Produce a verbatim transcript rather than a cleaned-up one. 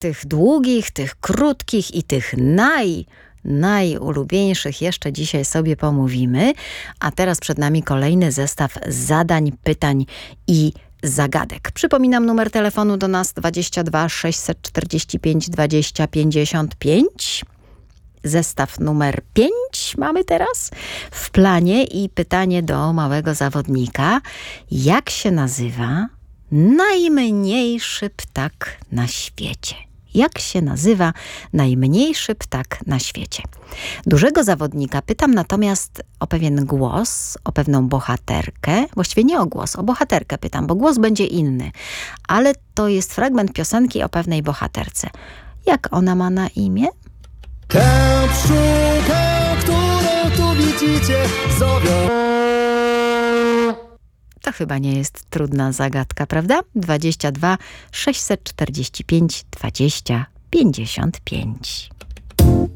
tych długich, tych krótkich i tych naj, najulubieńszych jeszcze dzisiaj sobie pomówimy. A teraz przed nami kolejny zestaw zadań, pytań i zagadek. Przypominam numer telefonu do nas dwadzieścia dwa sześćset czterdzieści pięć dwadzieścia pięćdziesiąt pięć. Zestaw numer pięć mamy teraz w planie i pytanie do małego zawodnika. Jak się nazywa najmniejszy ptak na świecie? Jak się nazywa najmniejszy ptak na świecie? Dużego zawodnika pytam natomiast o pewien głos, o pewną bohaterkę. Właściwie nie o głos, o bohaterkę pytam, bo głos będzie inny. Ale to jest fragment piosenki o pewnej bohaterce. Jak ona ma na imię? Tę pszczółkę, którą tu widzicie, zowią. To chyba nie jest trudna zagadka, prawda? dwadzieścia dwa sześćset czterdzieści pięć dwadzieścia pięćdziesiąt pięć.